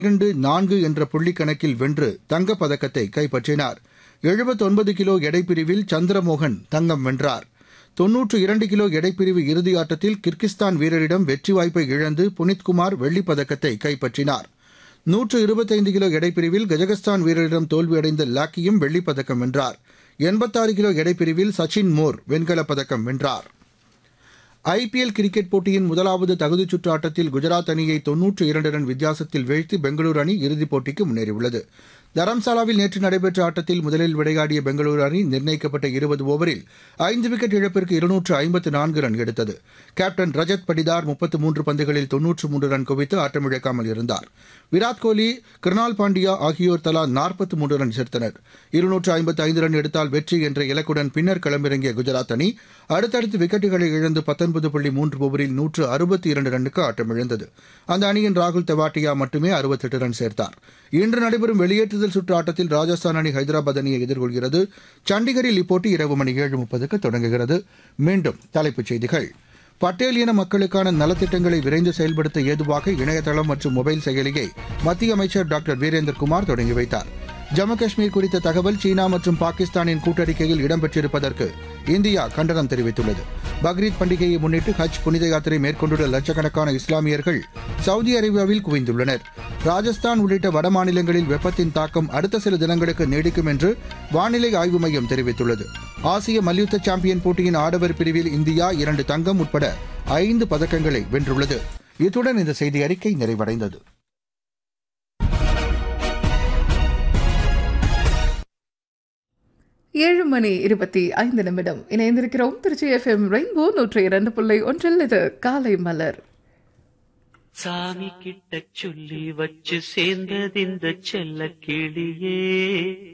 2-4 என்ற புள்ளி கணக்கில் வென்று தங்கப் பதக்கத்தை கைப்பற்றினார். 79 கிலோ எடைப்பிரிவில் சந்திரமோகன் தங்கம் வென்றார். 92 கிலோ எடைப்பிரிவு இறுதியாட்டத்தில் கிர்கிஸ்தான் வீரரிடம் வெற்றி வாய்ப்பை இழந்து புனித்குமார் வெள்ளிப் பதக்கத்தை கைப்பற்றினார். 125 கிலோ எடைப்பிரிவில் கஜகஸ்தான் வீரரிடம் தோல்வியடைந்த லாக்கியும் வெள்ளிப் பதக்கம் வென்றார். 86 கிலோ எடைப்பிரிவில் சச்சின் மோர் வெண்கலப் பதக்கம் வென்றார். ஐபிஎல் கிரிக்கெட் போட்டியின் முதலாவது தகுதிச் சுற்று ஆட்டத்தில் குஜராத் அணியை 92 ரன் வித்தியாசத்தில் வீழ்த்தி பெங்களூரு அணி இறுதிப் போட்டிக்கு முன்னேறியுள்ளது. தரம்சாலாவில் நேற்று நடைபெற்ற ஆட்டத்தில் முதலில் விளையாடிய பெங்களூரு அணி நிர்ணயிக்கப்பட்ட 20 ஓவரில் 5 விக்கெட் இழப்பிற்கு 254 ரன் எடுத்தது. கேப்டன் ரஜத் படிதார் 33 பந்துகளில் 93 ரன் குவித்து ஆட்டமிழக்காமல் இருந்தார். விராட் கோலி, கிருணால் பாண்டியா ஆகியோர் தலா 43 ரன் சேர்த்தனர். 255 ரன் எடுத்தால் வெற்றி என்ற இலக்குடன் பின்னர் களமிறங்கிய குஜராத் அணி அடுத்தடுத்து விக்கெட்டுகளை இழந்து 19.3 ஓவரில் 162 ரன்னுக்கு ஆட்டமிழந்தது. அந்த அணியின் ராகுல் தெவாட்டியா மட்டுமே 68 ரன் சேர்த்தார். இன்று நடைபெறும் வெளியேற்றுதல் சுற்று ஆட்டத்தில் ராஜஸ்தான் அணி ஹைதராபாத் அணியை எதிர்கொள்கிறது. சண்டிகரில் இப்போட்டி இரவு மணி 7:30க்கு தொடங்குகிறது. மீண்டும் தலைப்புச் செய்திகள். பட்டேல் இன மக்களுக்கான நலத்திட்டங்களை விரைந்து செயல்படுத்த ஏதுவாக இணையதளம் மற்றும் மொபைல் செயலியை மத்திய அமைச்சர் டாக்டர் வீரேந்திரகுமார் தொடங்கி வைத்தார். ஜம்மு காஷ்மீர் குறித்த தகவல் சீனா மற்றும் பாகிஸ்தானின் கூட்டறிக்கையில் இடம்பெற்றிருப்பதற்கு இந்தியா கண்டனம் தெரிவித்துள்ளது. பக்ரீத் பண்டிகையை முன்னிட்டு ஹஜ் புனித யாத்திரை மேற்கொண்டுள்ள லட்சக்கணக்கான இஸ்லாமியர்கள் சவுதி அரேபியாவில் குவிந்துள்ளனர். ராஜஸ்தான் உள்ளிட்ட வட மாநிலங்களில் வெப்பத்தின் தாக்கம் அடுத்த சில தினங்களுக்கு நீடிக்கும் என்று வானிலை ஆய்வு மையம் தெரிவித்துள்ளது. ஆசிய மல்யுத்த சாம்பியன் போட்டியின் ஆடவர் பிரிவில் இந்தியா 2 தங்கம் உட்பட 5 பதக்கங்களை வென்றுள்ளது. இத்துடன் இந்த செய்தி அறிக்கை நிறைவடைந்தது. ஏழு மணி 25 நிமிடம் இணைந்திருக்கிறோம். திருச்சி FM ரெயின்போ 102.1 இது காலை மலர். சாமி கிட்ட சொல்லி வச்சு சேர்ந்தது இந்த செல்ல கிளியே.